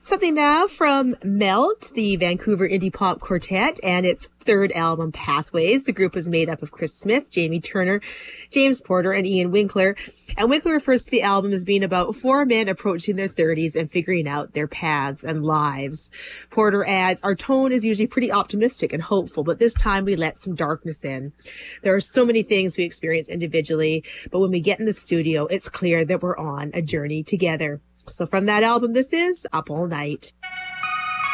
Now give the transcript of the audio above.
Something now from Melt, the Vancouver indie pop quartet, and its third album, Pathways. The group was made up of Chris Smith, Jamie Turner, James Porter, and Ian Winkler. And Winkler refers to the album as being about four men approaching their 30s and figuring out their paths and lives. Porter adds, our tone is usually pretty optimistic and hopeful, but this time we let some darkness in. There are so many things we experience individually, but when we get in the studio, it's clear that we're on a journey together. So from that album, this is Up All Night.